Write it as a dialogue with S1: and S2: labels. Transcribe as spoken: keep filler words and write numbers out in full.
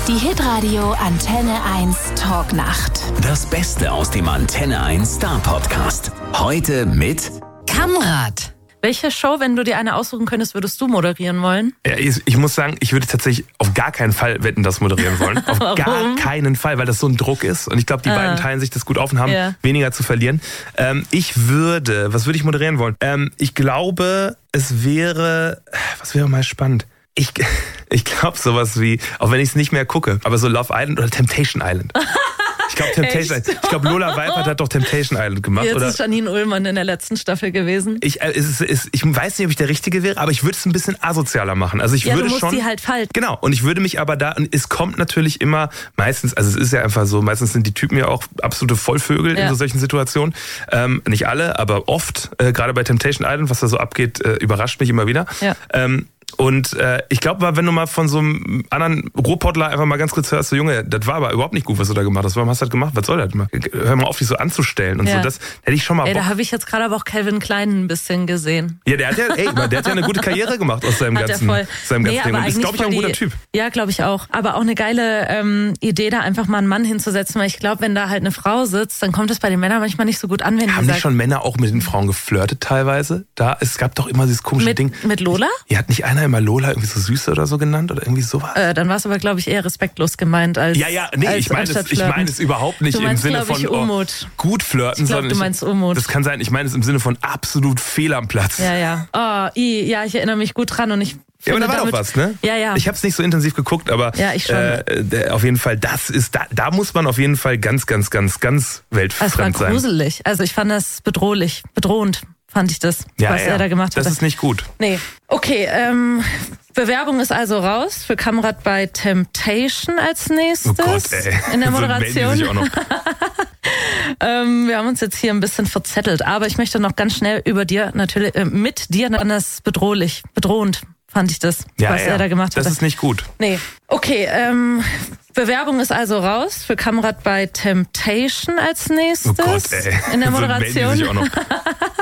S1: Die Hitradio Antenne eins Talknacht.
S2: Das Beste aus dem Antenne eins Star Podcast. Heute mit
S3: Kamrat.
S4: Welche Show, wenn du dir eine aussuchen könntest, würdest du moderieren wollen?
S5: Ja, ich, ich muss sagen, ich würde tatsächlich auf gar keinen Fall Wetten, das moderieren wollen. Auf gar keinen Fall, weil das so ein Druck ist. Und ich glaube, die ah. beiden teilen sich das gut auf und haben ja. weniger zu verlieren. Ähm, ich würde, was würde ich moderieren wollen? Ähm, ich glaube, es wäre, was wäre mal spannend? Ich, ich glaube sowas wie, auch wenn ich es nicht mehr gucke, aber so Love Island oder Temptation Island. Ich glaube Temptation Island. Ich glaube Lola Weipert hat doch Temptation Island gemacht.
S4: Jetzt
S5: oder?
S4: ist Janine Ullmann in der letzten Staffel gewesen.
S5: Ich, äh, es ist, es, ich weiß nicht, ob ich der Richtige wäre, aber ich würde es ein bisschen asozialer machen. Also ich
S4: ja,
S5: würde
S4: du musst
S5: schon.
S4: Die halt falten.
S5: Genau. Und ich würde mich aber da, und es kommt natürlich immer meistens, also es ist ja einfach so, meistens sind die Typen ja auch absolute Vollvögel ja. in so solchen Situationen. Ähm, nicht alle, aber oft. Äh, gerade bei Temptation Island, was da so abgeht, äh, überrascht mich immer wieder. Ja. Ähm, Und äh, ich glaube, wenn du mal von so einem anderen Ruhrpottler einfach mal ganz kurz hörst, so Junge, das war aber überhaupt nicht gut, was du da gemacht hast. Warum hast du das gemacht? Was soll das mal? Hör mal auf, dich so anzustellen und ja. so. Das hätte ich schon mal.
S4: Ey,
S5: Bock.
S4: Da habe ich jetzt gerade aber auch Calvin Klein ein bisschen gesehen.
S5: Ja, der hat ja, ey, der hat ja eine gute Karriere gemacht aus seinem
S4: hat
S5: ganzen,
S4: voll.
S5: seinem
S4: nee,
S5: ganzen Ding. Und ist, glaube ich, auch ein guter
S4: die,
S5: Typ.
S4: Ja, glaube ich auch. Aber auch eine geile ähm, Idee, da einfach mal einen Mann hinzusetzen, weil ich glaube, wenn da halt eine Frau sitzt, dann kommt es bei den Männern manchmal nicht so gut an, wenn
S5: Haben
S4: die
S5: nicht
S4: sagt,
S5: schon Männer auch mit den Frauen geflirtet teilweise? Da, es gab doch immer dieses komische
S4: mit,
S5: Ding.
S4: Mit Lola?
S5: Ja, hat nicht einer immer Lola irgendwie so Süße oder so genannt oder irgendwie sowas?
S4: Äh, dann war es aber, glaube ich, eher respektlos gemeint als
S5: Ja, ja, nee,
S4: als
S5: ich meine es, ich meine es überhaupt nicht
S4: du meinst,
S5: im Sinne von
S4: ich,
S5: oh, gut flirten,
S4: ich glaub,
S5: sondern
S4: du meinst Unmut.
S5: Das kann sein, ich meine es im Sinne von absolut fehl am Platz.
S4: Ja, ja. Oh, i, ja, ich erinnere mich gut dran und ich
S5: Ja, aber da war
S4: damit,
S5: doch was, ne?
S4: Ja, ja.
S5: Ich habe es nicht so intensiv geguckt, aber
S4: ja, ich schon.
S5: Äh, auf jeden Fall, das ist, da, da muss man auf jeden Fall ganz, ganz, ganz, ganz weltfremd sein.
S4: Es war gruselig. Also ich fand das bedrohlich, bedrohend fand ich das,
S5: ja,
S4: was
S5: ja.
S4: er da gemacht hat.
S5: Das ist nicht gut.
S4: Nee. Okay, ähm, Bewerbung ist also raus für Kamrat bei Temptation als nächstes.
S5: Oh Gott, ey.
S4: In der Moderation.
S5: So auch noch.
S4: ähm, wir haben uns jetzt hier ein bisschen verzettelt, aber ich möchte noch ganz schnell über dir natürlich, äh, mit dir, das bedrohlich, bedrohend fand ich das,
S5: ja,
S4: was
S5: ja.
S4: er da gemacht hat.
S5: Das ist nicht gut.
S4: Nee. Okay, ähm, Bewerbung ist also raus für Kamrat bei Temptation als nächstes.
S5: Oh Gott, ey.
S4: In der
S5: So
S4: Moderation.
S5: melden die sich auch noch.